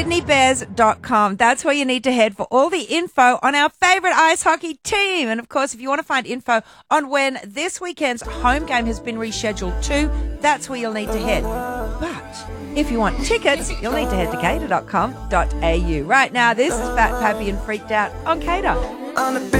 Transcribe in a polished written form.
SydneyBears.com. That's where you need to head for all the info on our favourite ice hockey team. And, of course, if you want to find info on when this weekend's home game has been rescheduled to, that's where you'll need to head. But if you want tickets, you'll need to head to cater.com.au. Right now, this is Fat Pappy and Freaked Out on Cater.